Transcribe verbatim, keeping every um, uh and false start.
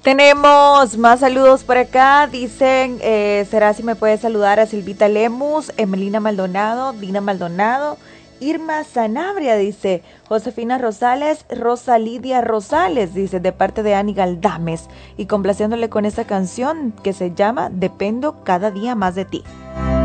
Tenemos más saludos por acá. Dicen, eh, será si me puede saludar a Silvita Lemus, Emelina Maldonado, Dina Maldonado, Irma Sanabria, dice Josefina Rosales, Rosa Lidia Rosales, dice, de parte de Ani Galdames, y complaciéndole con esta canción que se llama Dependo cada día más de ti.